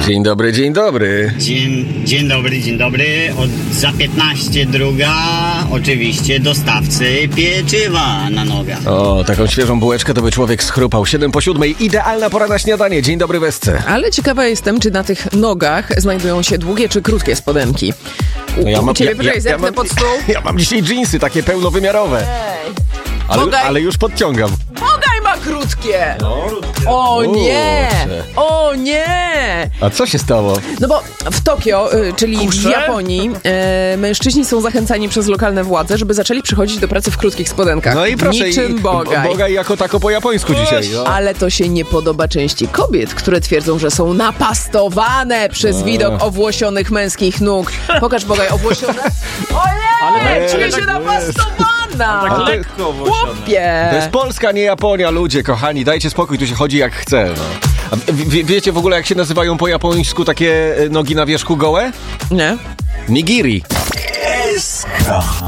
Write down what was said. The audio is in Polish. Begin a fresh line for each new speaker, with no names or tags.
Dzień dobry, dzień dobry.
Dzień dobry. Za 15 druga oczywiście dostawcy pieczywa na nogach.
O, taką świeżą bułeczkę to by człowiek schrupał. 7:07, idealna pora na śniadanie. Dzień dobry, Wesce.
Ale ciekawa jestem, czy na tych nogach znajdują się długie czy krótkie spodenki. U ciebie, poczekaj, zerknę pod stół.
Ja mam dzisiaj dżinsy takie pełnowymiarowe. Ale już podciągam.
Bogaj ma krótkie! O
Kurczę.
nie! O nie!
A co się stało?
No bo w Tokio, czyli w Japonii, mężczyźni są zachęcani przez lokalne władze, żeby zaczęli przychodzić do pracy w krótkich spodenkach.
No i proszę.
Niczym Bogaj.
Bogaj jako tako po japońsku dzisiaj. No.
Ale to się nie podoba części kobiet, które twierdzą, że są napastowane przez widok owłosionych męskich nóg. Pokaż, Bogaj, owłosione. Ojej, czuję się napastowana!
Tak lekko owłosione.
Chłopie!
To jest Polska, nie Japonia, ludzie kochani, dajcie spokój, tu się chodzi jak chce. No. A wiecie w ogóle, jak się nazywają po japońsku takie nogi na wierzchu gołe?
Nie?
Nigiri.